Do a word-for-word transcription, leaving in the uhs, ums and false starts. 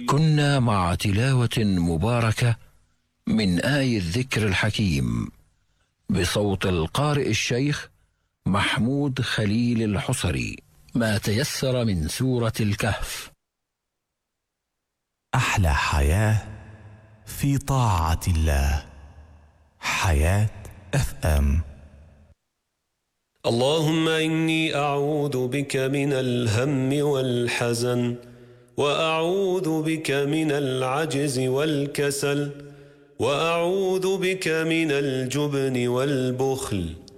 كنا مع تلاوة مباركة من آي الذكر الحكيم بصوت القارئ الشيخ محمود خليل الحصري، ما تيسر من سورة الكهف. أحلى حياة في طاعة الله. حياة اف ام. اللهم إني أعوذ بك من الهم والحزن، وأعوذ بك من العجز والكسل، وأعوذ بك من الجبن والبخل،